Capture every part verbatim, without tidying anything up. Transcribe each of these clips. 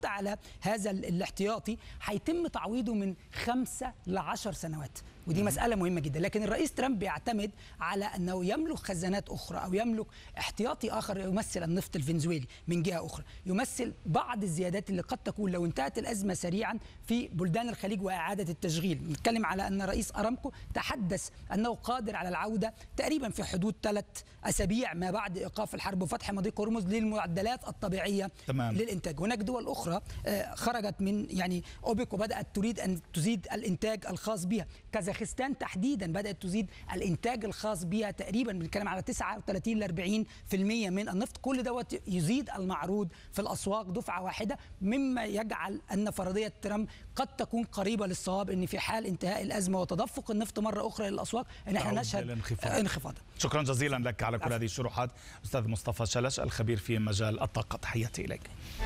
على هذا الاحتياطي هيتم تعويضه من خمسة لعشر سنوات، ودي مسألة مهمة جدا. لكن الرئيس ترامب بيعتمد على أنه يملك خزانات أخرى أو يملك احتياطي آخر يمثل النفط الفنزويلي من جهة أخرى، يمثل بعض الزيادات اللي قد تكون لو انتهت الأزمة سريعا في بلدان الخليج وإعادة التشغيل. نتكلم على أن رئيس أرامكو تحدث أنه قادر على العودة تقريبا في حدود ثلاث أسابيع ما بعد إيقاف الحرب وفتح مضيق هرمز للمعدلات الطبيعية تمام. للإنتاج. هناك دول أخرى خرجت من يعني أوبك وبدأت تريد أن تزيد الإنتاج الخاص بها. كازاخستان تحديدا بدأت تزيد الإنتاج الخاص بها، تقريبا بنتكلم على تسعة وثلاثين ل أربعين بالمئة من النفط. كل دوت يزيد المعروض في الأسواق دفعة واحدة، مما يجعل أن فرضية ترامب قد تكون قريبة للصواب، أن في حال انتهاء الأزمة وتدفق النفط مرة أخرى للأسواق أن احنا نشهد انخفاض. شكرا جزيلا لك على كل هذه الشروحات أستاذ مصطفى شلش الخبير في مجال الطاقة، تحياتي إليك.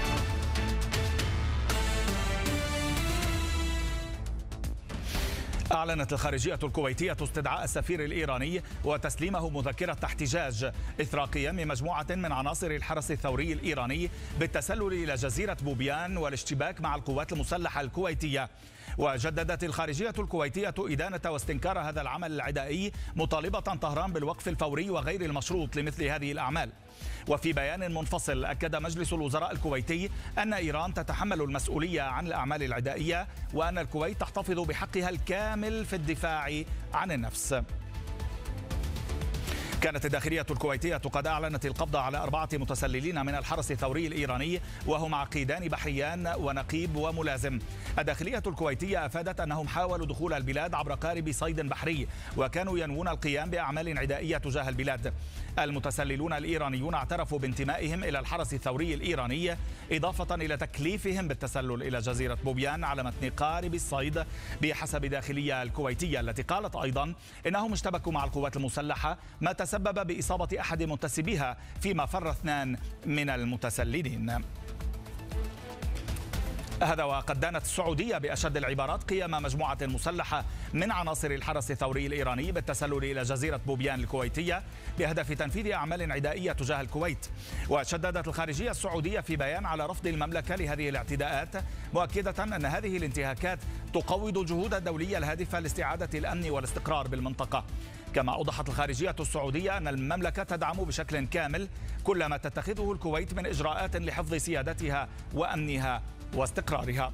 أعلنت الخارجية الكويتية استدعاء السفير الإيراني وتسليمه مذكرة احتجاج إثر قيام مجموعة من عناصر الحرس الثوري الإيراني بالتسلل إلى جزيرة بوبيان والاشتباك مع القوات المسلحة الكويتية. وجددت الخارجية الكويتية إدانة واستنكار هذا العمل العدائي، مطالبة طهران بالوقف الفوري وغير المشروط لمثل هذه الأعمال. وفي بيان منفصل أكد مجلس الوزراء الكويتي أن إيران تتحمل المسؤولية عن الأعمال العدائية، وأن الكويت تحتفظ بحقها الكامل في الدفاع عن النفس. كانت الداخلية الكويتية قد أعلنت القبض على أربعة متسللين من الحرس الثوري الإيراني، وهم عقيدان بحريان ونقيب وملازم. الداخلية الكويتية أفادت أنهم حاولوا دخول البلاد عبر قارب صيد بحري، وكانوا ينوون القيام بأعمال عدائية تجاه البلاد. المتسللون الإيرانيون اعترفوا بانتمائهم إلى الحرس الثوري الإيراني، إضافة إلى تكليفهم بالتسلل إلى جزيرة بوبيان على متن قارب الصيد بحسب الداخلية الكويتية، التي قالت أيضا إنهم اشتبكوا مع القوات المسلحة، ما تسبب بإصابة أحد منتسبيها، فيما فر اثنان من المتسللين. هذا وقد دانت السعودية بأشد العبارات قيام مجموعة مسلحة من عناصر الحرس الثوري الإيراني بالتسلل إلى جزيرة بوبيان الكويتية بهدف تنفيذ أعمال عدائية تجاه الكويت. وشددت الخارجية السعودية في بيان على رفض المملكة لهذه الاعتداءات، مؤكدة أن هذه الانتهاكات تقوض الجهود الدولية الهادفة لاستعادة الأمن والاستقرار بالمنطقة. كما أوضحت الخارجية السعودية أن المملكة تدعم بشكل كامل كل ما تتخذه الكويت من إجراءات لحفظ سيادتها وأمنها واستقرارها.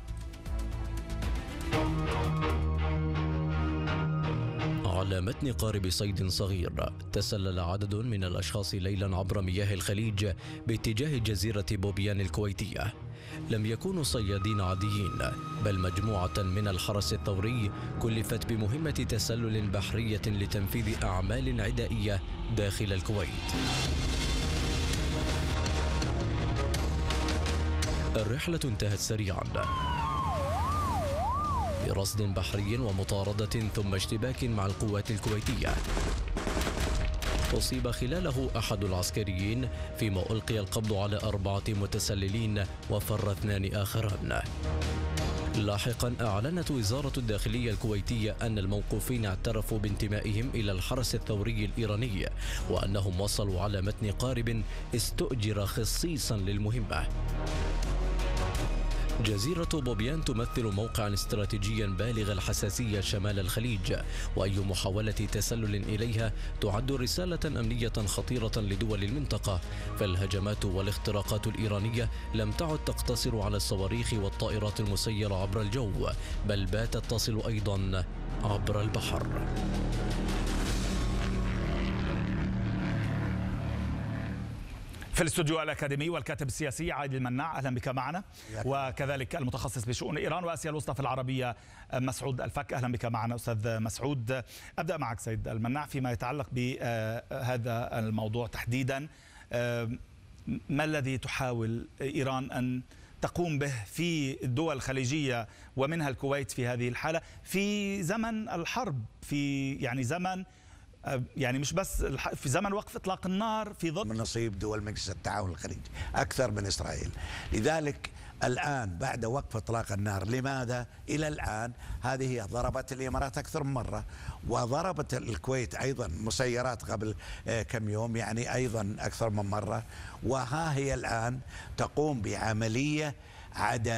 على متن قارب صيد صغير، تسلل عدد من الأشخاص ليلا عبر مياه الخليج باتجاه جزيرة بوبيان الكويتية. لم يكونوا صيادين عاديين، بل مجموعة من الحرس الثوري كلفت بمهمة تسلل بحرية لتنفيذ أعمال عدائية داخل الكويت. الرحلة انتهت سريعا برصد بحري ومطاردة ثم اشتباك مع القوات الكويتية. أصيب خلاله أحد العسكريين، فيما ألقي القبض على أربعة متسللين وفر اثنان آخران. لاحقا أعلنت وزارة الداخلية الكويتية أن الموقوفين اعترفوا بانتمائهم إلى الحرس الثوري الإيراني، وأنهم وصلوا على متن قارب استؤجر خصيصا للمهمة. جزيرة بوبيان تمثل موقعا استراتيجيا بالغ الحساسية شمال الخليج، وأي محاولة تسلل إليها تعد رسالة أمنية خطيرة لدول المنطقة. فالهجمات والاختراقات الإيرانية لم تعد تقتصر على الصواريخ والطائرات المسيرة عبر الجو، بل باتت تصل أيضا عبر البحر. في الاستوديو الأكاديمي والكاتب السياسي عادل المناع، أهلا بك معنا، وكذلك المتخصص بشؤون إيران وآسيا الوسطى في العربية مسعود الفك، أهلا بك معنا أستاذ مسعود. أبدأ معك سيد المناع فيما يتعلق بهذا الموضوع تحديدا. ما الذي تحاول إيران أن تقوم به في الدول الخليجية ومنها الكويت في هذه الحالة في زمن الحرب، في يعني زمن يعني مش بس في زمن وقف إطلاق النار في ضد من نصيب دول مجلس التعاون الخليجي أكثر من إسرائيل. لذلك الآن بعد وقف إطلاق النار، لماذا إلى الآن هذه هي ضربت الإمارات أكثر من مرة، وضربت الكويت أيضا مسيرات قبل كم يوم يعني أيضا أكثر من مرة، وها هي الآن تقوم بعملية عدائية